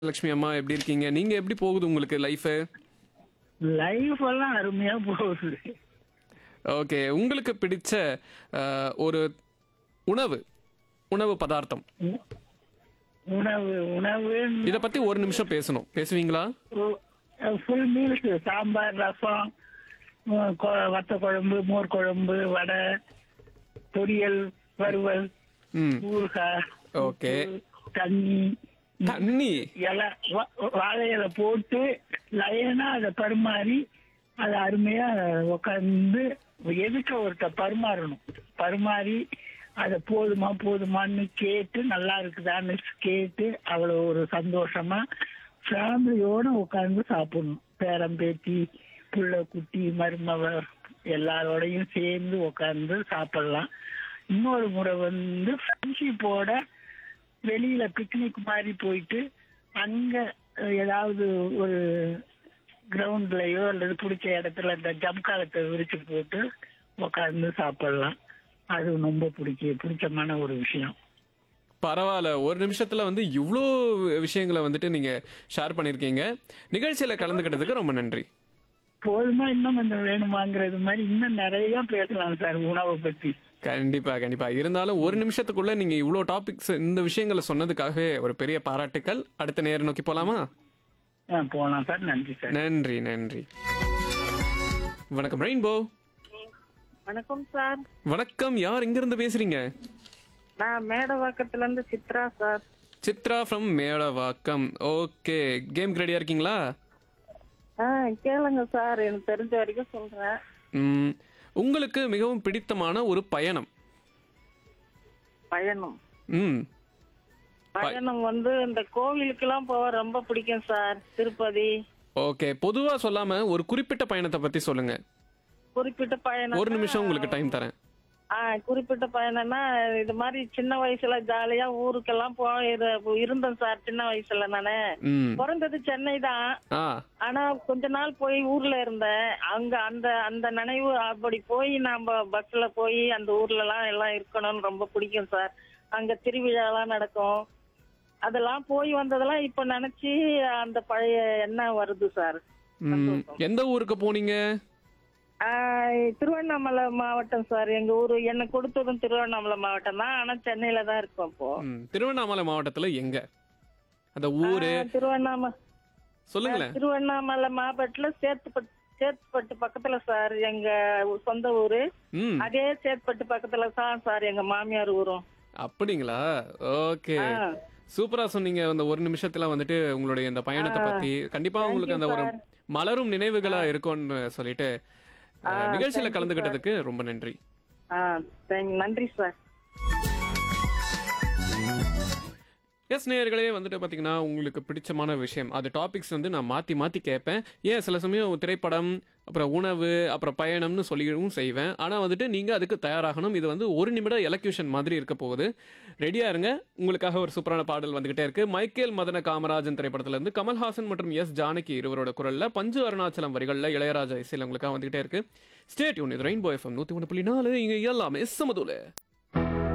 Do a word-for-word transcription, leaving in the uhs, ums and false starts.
லட்சுமி அம்மா எப்படி இருக்கீங்க? நீங்க எப்படி போகுது உங்களுக்கு லைஃபு? லைஃப் எல்லாம் அருமையா போகுது. ஓகே. உங்களுக்கு பிடிச்ச அ ஒரு உணவு, உணவு பதார்த்தம். உ- உணவு உணவு இத பத்தி ஒரு நிமிஷம் பேசணும். பேசுவீங்களா? ஃபுல் மீல்ஸ் சாம்பார், ரசம், உ- கொ- வத்த குழம்பு, மோர் குழம்பு, வடை, பொரியல், வறுவல், ம். ஊறுகாய், ஓகே. உப்பு, தண்ணி, தண்ணி. இலை வா- வாழை இலை போட்டு லயனா அதை பரிமாறி அதை அருமையா உட்காந்து எதுக்க ஒருத்த பரிமாறணும். பரிமாறி அதை போதுமா போதுமான்னு கேட்டு நல்லா இருக்குதான்னு கேட்டு அவ்வளோ ஒரு சந்தோஷமா ஃபேமிலியோட உட்காந்து சாப்பிடணும். பேரம் பேத்தி, புள்ள குட்டி, மருமவ எல்லாரோடையும் சேர்ந்து உட்காந்து சாப்பிடலாம். இன்னொரு முறை வந்து ஃப்ரெண்ட்ஷிப்போட வெளியில பிக்னிக் மாதிரி போயிட்டு அங்க அஹ், ஏதாவது ஒரு கிரவுண்ட்லயோ அல்லது பிடிச்ச இடத்துல இந்த ஜம்காலத்தை விரிச்சு போட்டு உட்காந்து சாப்பிடலாம். அது ரொம்ப பிடிக்க பிடிச்சமான ஒரு விஷயம். பரவால்ல. ஒரு நிமிஷத்துல வந்து இவ்ளோ விஷயங்கள வந்துட்டு நீங்க ஷேர் பண்ணியிருக்கீங்க. நிகழ்ச்சியில கலந்துக்கிட்டதுக்கு ரொம்ப நன்றி. போதுமா இன்னும் கொஞ்சம் வேணுமாங்கிறது மாதிரி இன்னும் நிறைய பேசலாம் சார் உணவை பத்தி. கண்டிப்பா, கண்டிப்பா. இருந்தாலும் ஒரு நிமிஷத்துக்குள்ள நீங்க இவ்ளோ டாபிக்ஸ் இந்த விஷயங்கள சொன்னதுக்காகவே ஒரு பெரிய பாராட்டுக்கள். அடுத்த நேரம் நோக்கி போலாமா? ஆ, போலாம் சார். நன்றி சார். நன்றி, நன்றி. வணக்கம் ரெயின்போ. வணக்கம் சார். வணக்கம். யார் எங்க இருந்து பேசுறீங்க? நான் மேடவாக்கத்துல இருந்து Chitra sir. Chitra from Medavakkam. Okay. Game ரெடியா இருக்கீங்களா? ஆ கேளுங்க சார், எனக்கு தெரிஞ்ச வரைக்கும் சொல்றேன். ம், உங்களுக்கு மிகவும் பிடித்தமான ஒரு பயணம். பயணம் ம். பயணம் வந்து இந்த கோவிலுக்கெல்லாம் போக ரொம்ப பிடிக்கும் சார். திருப்பதி. ஓகே. பொதுவா சொல்லாம ஒரு குறிப்பிட்ட பயணத்தை பத்தி சொல்லுங்க. குறிப்பிட்ட பயணம். ஒரு நிமிஷம் உங்களுக்கு டைம் தரேன். ஆ குறிப்பிட்ட பயணம்னா இது மாதிரி சின்ன வயசுல ஜாலியா ஊருக்கெல்லாம் போய் இரு- இருந்தேன் சார். சின்ன வயசுல நானு ம். பிறந்தது சென்னை தான். ஆ. ஆனா கொஞ்ச நாள் போய் ஊர்ல இருந்தேன். அங்க அந்த அந்த நினைவு அப்படி போய் நாம பஸ்ல போய் அந்த ஊர்ல எல்லாம் எல்லாம் இருக்கணும்னு ரொம்ப பிடிக்கும் சார். அங்க திருவிழாலாம் நடக்கும். அதெல்லாம் போய் வந்ததெல்லாம் இப்ப நினைச்சு அந்த பழைய எண்ணம் வருது சார். ம். எந்த ஊருக்கு போனீங்க? ஆஹ் திருவண்ணாமலை மாவட்டம் சார். எங்க ஊரு என்ன கொடுத்ததும் திருவண்ணாமலை மாவட்டம் தான். ஆனா சென்னையில தான் இருக்கோம் இப்போ. ம். திருவண்ணாமலை மாவட்டத்துல எங்க? அந்த ஊரு ஆஹ் திருவண்ணாமலை சொல்லுங்களேன். திருவண்ணாமலை மாவட்டத்துல சேத்துப்பட்டு சேத்துப்பட்டு பக்கத்துல சார் எங்க சொந்த ஊரு. ம். அதே சேத்துப்பட்டு பக்கத்துல தான் சார் எங்க மாமியார் ஊரும். அப்படிங்களா? ஓகே. ஆ. சூப்பரா சொன்னீங்க. அந்த ஒரு நிமிஷத்துல வந்துட்டு உங்களுடைய இந்த பயணத்தை பத்தி கண்டிப்பா உங்களுக்கு அந்த ஒரு மலரும் நினைவுகளா இருக்கும்னு சொல்லிட்டு அஹ், ஆ, நிகழ்ச்சியில thank you, கலந்துக்கிட்டதுக்கு ரொம்ப நன்றி. ஆஹ் thank- நன்றி சார். எஸ் நேயர்களே, வந்துட்டு பார்த்தீங்கன்னா உங்களுக்கு பிடிச்சமான விஷயம் அது டாபிக்ஸ் வந்து நான் மாற்றி மாற்றி கேட்பேன். ஏன் சில சமயம் திரைப்படம், அப்புறம் உணவு, அப்புறம் பயணம்னு சொல்லியும் செய்வேன். ஆனால் வந்துட்டு நீங்கள் அதுக்கு தயாராகணும். இது வந்து ஒரு நிமிட எலக்யூஷன் மாதிரி இருக்க போகுது. ரெடியாக இருங்க. உங்களுக்காக ஒரு சூப்பரான பாடல் வந்துகிட்டே இருக்கு. மைக்கேல் மதன காமராஜன் திரைப்படத்திலிருந்து கமல்ஹாசன் மற்றும் எஸ் ஜானகி இருவரோட குரலில் பஞ்சு அருணாச்சலம் வரிகளில் இளையராஜா இசையில் உங்களுக்காக வந்துகிட்டே இருக்கு. Stay tune. இது ரெயின்போ எஃப்எம் நூற்றி ஒன்று புள்ளி நாலு. இங்கே எல்லாமே சமதுல.